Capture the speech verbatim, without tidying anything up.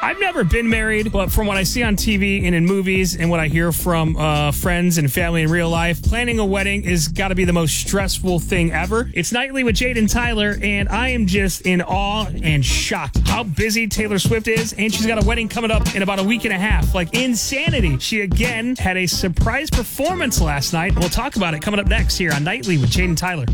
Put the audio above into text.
I've never been married, but from what I see on T V and in movies and what I hear from uh, friends and family in real life, planning a wedding is got to be the most stressful thing ever. It's Nightly with Jade and Tyler, and I am just in awe and shocked how busy Taylor Swift is, and she's got a wedding coming up in about a week and a half. Like insanity. She again had a surprise performance last night. We'll talk about it coming up next here on Nightly with Jade and Tyler.